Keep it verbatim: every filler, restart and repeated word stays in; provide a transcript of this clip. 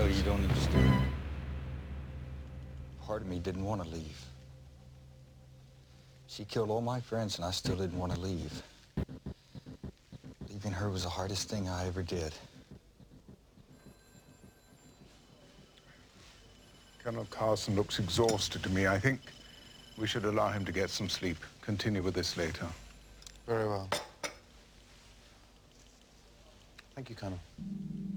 Riley, you don't understand. Part of me didn't want to leave. She killed all my friends, and I still didn't want to leave. Leaving her was the hardest thing I ever did. Colonel Carson looks exhausted to me. I think we should allow him to get some sleep. Continue with this later. Very well. Thank you, Colonel.